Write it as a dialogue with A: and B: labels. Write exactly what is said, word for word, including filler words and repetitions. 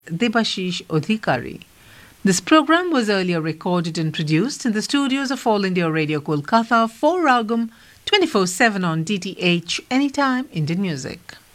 A: Debashish Odhikari. This program was earlier recorded and produced in the studios of All India Radio Kolkata for Ragam twenty-four seven on D T H Anytime Indian Music.